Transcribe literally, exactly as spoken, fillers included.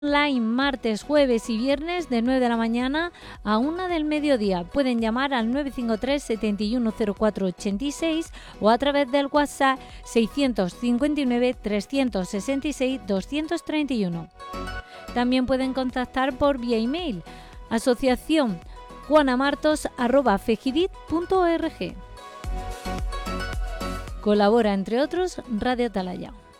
Online martes, jueves y viernes de nueve de la mañana a una del mediodía. Pueden llamar al nueve cinco tres, siete uno cero cuatro, ocho seis o a través del WhatsApp seiscientos cincuenta y nueve, trescientos sesenta y seis, doscientos treinta y uno. También pueden contactar por vía email asociación juanamartos arroba fejidit punto org. Colabora, entre otros, Radio Atalaya.